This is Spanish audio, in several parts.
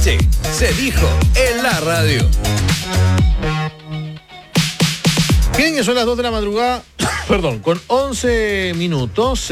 trasnoche se dijo en la radio. Bien, ya son las 2 de la madrugada, perdón, con 11 minutos.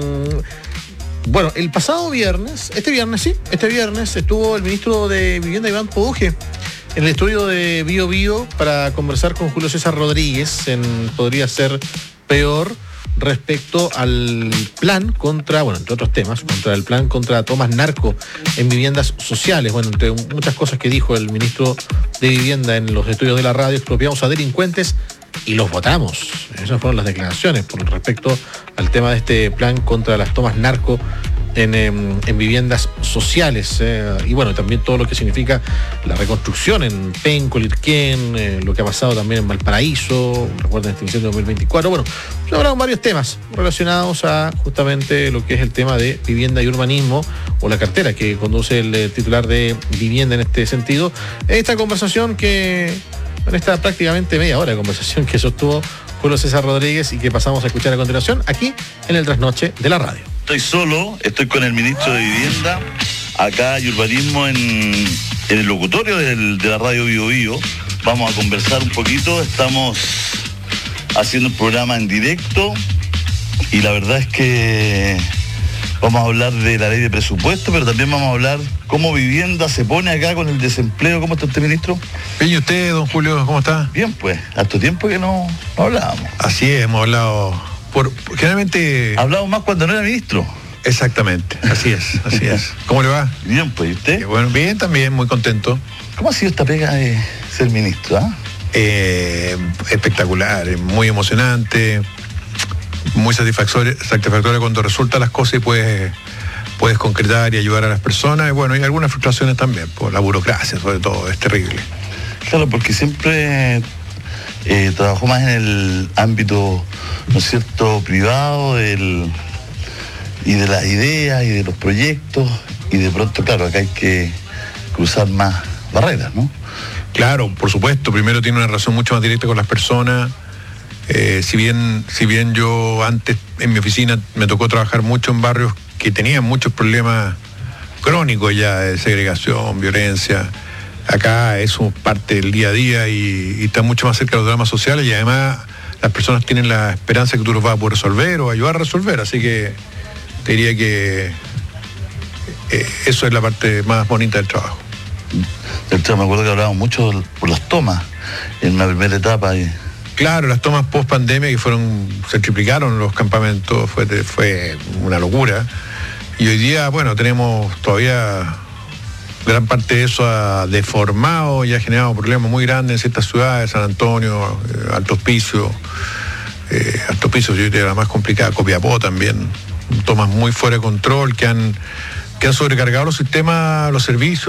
Bueno, el pasado viernes, este viernes estuvo el ministro de Vivienda, Iván Poduje, en el estudio de Bío Bío para conversar con Julio César Rodríguez en Podría Ser Peor, respecto al plan contra, bueno, entre otros temas, contra el plan contra tomas narco en viviendas sociales. Bueno, entre muchas cosas que dijo el ministro de Vivienda en los estudios de la radio, expropiamos a delincuentes y los votamos. Esas fueron las declaraciones con respecto al tema de este plan contra las tomas narco en viviendas sociales. Y bueno, también todo lo que significa la reconstrucción en Penco, Lirquén, lo que ha pasado también en Valparaíso, recuerden este incendio de 2024. Bueno, se hablaron varios temas relacionados a justamente lo que es el tema de vivienda y urbanismo, o la cartera que conduce el titular de vivienda en este sentido. Esta conversación en esta prácticamente media hora de conversación que sostuvo Julio César Rodríguez y que pasamos a escuchar a continuación aquí en el Trasnoche de la radio. Estoy solo, estoy con el ministro de Vivienda, acá y Urbanismo en el locutorio de la radio Bío Bío. Vamos a conversar un poquito, estamos haciendo un programa en directo y la verdad es que vamos a hablar de la ley de presupuesto, pero también vamos a hablar cómo Vivienda se pone acá con el desempleo. ¿Cómo está usted, ministro? Bien, ¿y usted, don Julio, cómo está? Bien, pues, harto tiempo que no hablábamos. Así es, hemos hablado, generalmente... Hablamos más cuando no era ministro. Exactamente, así es. ¿Cómo le va? Bien, pues, ¿y usted? Bueno, bien también, muy contento. ¿Cómo ha sido esta pega de ser ministro, Espectacular, muy emocionante, muy satisfactoria cuando resultan las cosas y puedes concretar y ayudar a las personas. Y bueno, y algunas frustraciones también, por la burocracia sobre todo, es terrible. Claro, porque siempre trabajó más en el ámbito, ¿no es cierto?, privado y de las ideas y de los proyectos, y de pronto, claro, acá hay que cruzar más barreras, ¿no? Claro, por supuesto, primero tiene una relación mucho más directa con las personas. Si bien yo antes en mi oficina me tocó trabajar mucho en barrios que tenían muchos problemas crónicos ya de segregación, violencia, acá eso parte del día a día y está mucho más cerca de los dramas sociales, y además las personas tienen la esperanza que tú los vas a poder resolver o ayudar a resolver, así que te diría que eso es la parte más bonita del trabajo. Me acuerdo que hablábamos mucho por las tomas en una primera etapa. Claro, las tomas post pandemia que se triplicaron los campamentos, fue una locura. Y hoy día, bueno, tenemos todavía gran parte de eso ha deformado y ha generado problemas muy grandes en ciertas ciudades, San Antonio, Alto Hospicio, yo diría la más complicada, Copiapó también, tomas muy fuera de control que han sobrecargado los sistemas, los servicios.